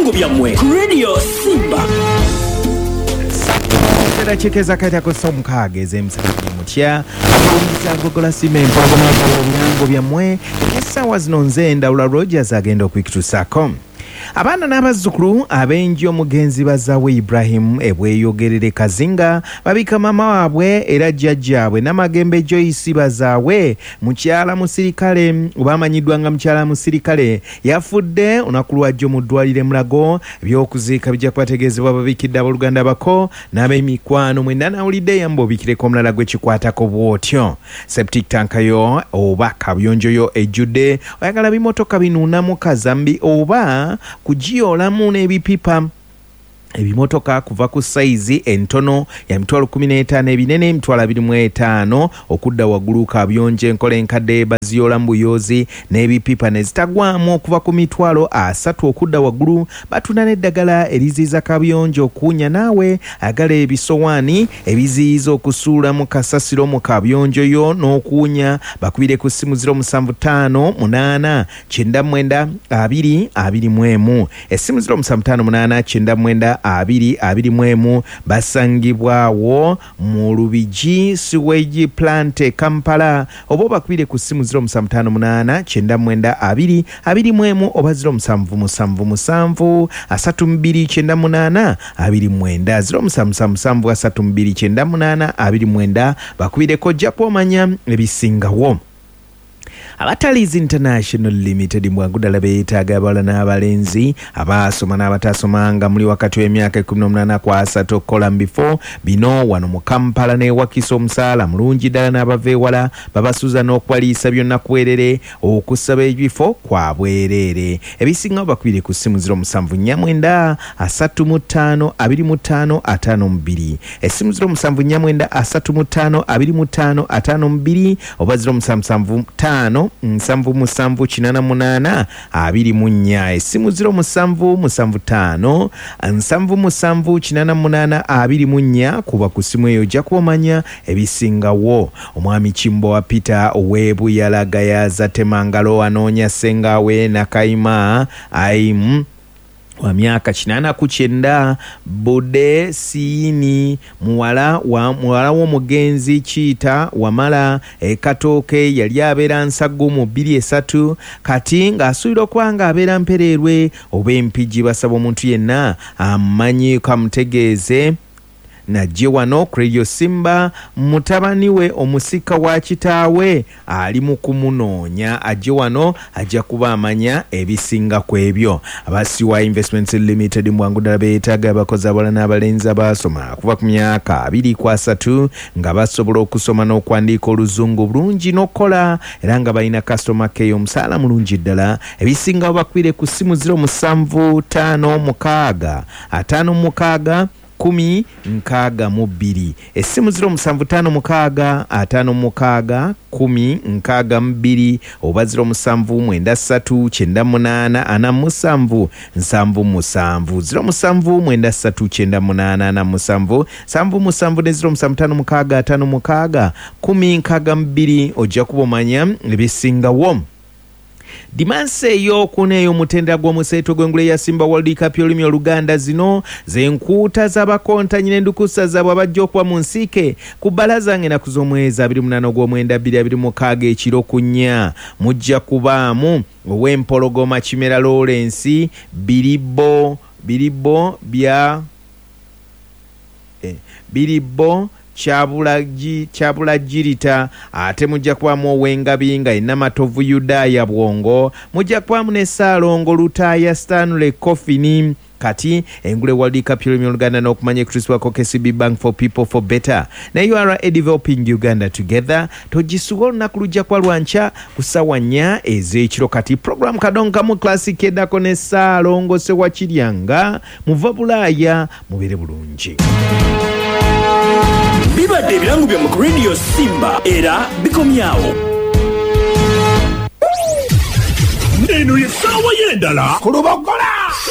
ebirango byammwe ku Radio Simba. Chekeza kaita kusomukage ez'emisana mutya omisa gogola simempo ebirango byammwe essaawa zino nze Ndawula Rogers agenda okubikutuusaako. Abaana n'abazzukulu ab'enju omugenzi bazaawe Ibrahim ebweyogerere Kazinga babika mama waabwe era jjajjaabwe Namagembe Joyce bazaawe mukyala musirikale obamanyiddwa nga mukyala musirikale yafudde olunaku lwajjo mu ddwaliro Mulago ebyokuziika bijja kubategeezebwa ababikidde abooluganda bako n'ab'emikwano mwenda nawulidde yamba obikireko omulala gwekikwatako bw'otyo. Septic tankayo oba kabuyonjoyo ejjudde oyagala bimotoka binuunamu kazambi oba kujiolamu n'ebipipa ebimotoka kuva ku saizi entono ya mitwalo 15 ebinene emitwalo 25 okudda waggulu kabuyonjo enkola enkadde baziola mu buyozi n'ebipipa ne zitagwamu okuva ku mitwalo 3 okudda waggulu batunda n'eddagala eriziyiza kabuyonjo okuunya naawe agala ebisowaani ebiziyiza okusuula mu kasasiro mu kabuyonjo yo n'okuunya bakubire ku ssimu 0758992221 essimu 0758992221 basangibwawo mu Lubigi Sewage Plant Kampala oba bakubire ku ssimu 0758992221 oba 07777329 07777329 bakubireko ojja kwomanya ebisingawo. Abataliz International Limited mbwagudala beetaaga abawala n'abalenzi abaasoma n'abatasomanga muli wakati w'emyaka 18 kwa 3 okukola before bino wano mu Kampala n'ewakisa omusaala mulungi ddala n'abava ewala babasuuza n'okwaliisa byonna kuwerere okusaba ebifo kwa bwereere. Ebisinga bakubire ku ssimu 0749352552 essimu 0749352552 oba 0775 77588 essimu 0775 kuba ku ssimu eyo ojja kumanya ebisingawo. Omwami Kimbo wa Peter Owebuyalagayaza Temangalo anoonya ssengawe Nakayima Aimu wa myaka 89 Bude Siini muwala w'omugenzi Kiita Wamala Katooke yali abeera Nsago mu 23 kati ng'asuubira okuba nga abeera Mpererwe oba Empigi basaba omuntu yenna amanyi kamutegeeze najje wano Radio Simba mutabani we omusika wa kitaawe ali mu kumunoonya ajje wano ajja kuba amanya ebisinga ku ebyo. Abasiwa Investments Limited mbwangudala beetaaga abakozi abawala n'abalenzi abaasoma kuva ku myaka 2 nga basobola okusoma n'okwandiika oluzungu bulungi n'okukola era nga balina customer care omusaala mulungi ddala. Ebisinga bakubire ku ssimu 075656 1062 essimu 0756561062 oba 0793984777 0793984777 0756561062 ojja kubomanya ebisingawo. Dimanse eyo kuneyo mutendera gw'omuseeto gw'engule ya Simba World Cup y'olulimi Oluganda zino z'enkuuta z'abakontanyi n'endukusa zaabwe abajja okuba mu nsiike ku bbalaza ng'ennaku z'omwezi 28 gw'omwenda 2026 ekiro ku 4 mujja kubaamu ow'empologoma Kimera Lawrence Biribo Kyabulagirita ate mujja kubamu Owengabinga Enamatovu Yudaya Bwongo mujja kubamu ne Saalongo Lutaya Stanley Coffin. Kati engule World Cup y'olulimi Oluganda n'okumanya ekutusibwako KCB Bank for People for Better ne URA Developing Uganda Together togisuwa olunaku lujja kwa lwanca ku ssaawa 4 ez'ekiro. Kati program kadonkamu classic eddako ne Saalongo Sewakiryanga muva Bulaaya mubeere bulungi. Bibadde ebirango byammwe ku Radio Simba era bikomyawo. Eno ye ssaawa y'endala ku Lubogo